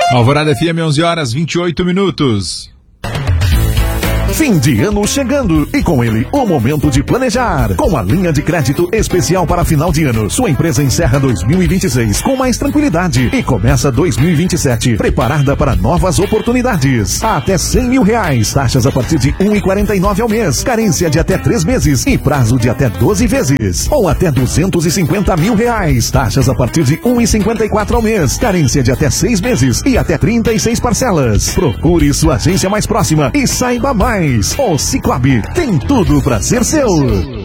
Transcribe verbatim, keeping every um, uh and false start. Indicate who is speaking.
Speaker 1: Alvorada F M, onze horas, vinte e oito minutos.
Speaker 2: Fim de ano chegando e com ele o momento de planejar. Com a linha de crédito especial para final de ano, sua empresa encerra dois mil e vinte e seis com mais tranquilidade e começa dois mil e vinte e sete preparada para novas oportunidades. Até cem mil reais, taxas a partir de um vírgula quarenta e nove ao mês, carência de até três meses e prazo de até doze vezes. Ou até duzentos e cinquenta mil reais, taxas a partir de um vírgula cinquenta e quatro ao mês, carência de até seis meses e até trinta e seis parcelas. Procure sua agência mais próxima e saiba mais. O Cicobi tem tudo para ser seu.